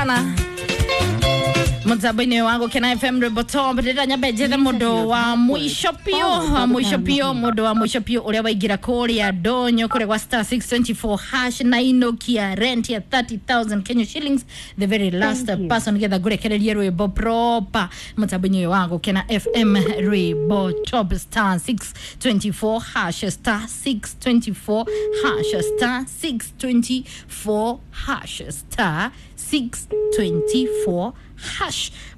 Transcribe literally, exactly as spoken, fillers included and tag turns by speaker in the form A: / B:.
A: sana. Mzabini wangu Kena F M Rebotom Bidira nyabejeze mudo wa mwisho pio wa mwisho pio mudo wa mwisho pio ule wa igira kori ya donyo kule kwa star six twenty-four hash na inokia rent ya thirty thousand Kenya shillings. The very last person get the gure kere rebo proper. Mzabini wangu Kena F M Rebotom star six twenty-four hash star six twenty-four hash star six twenty-four hash star six twenty-four hash